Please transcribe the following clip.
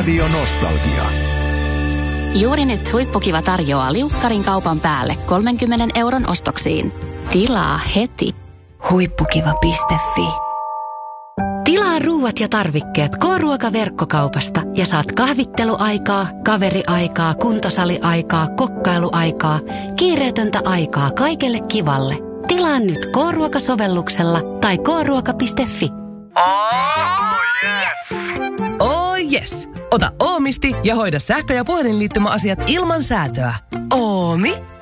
Radio Nostalgia. Juuri nyt Huippukiva tarjoaa liukkarin kaupan päälle 30 € ostoksiin. Tilaa heti. Huippukiva.fi. Tilaa ruuat ja tarvikkeet K-ruokaverkkokaupasta ja saat kahvitteluaikaa, kaveriaikaa, kuntosaliaikaa, kokkailuaikaa, kiireetöntä aikaa kaikelle kivalle. Tilaa nyt K-ruokasovelluksella tai kruoka.fi. Oh yes! Ota Oomisti ja hoida sähkö- ja puhelinliittymäasiat ilman säätöä. Oomi?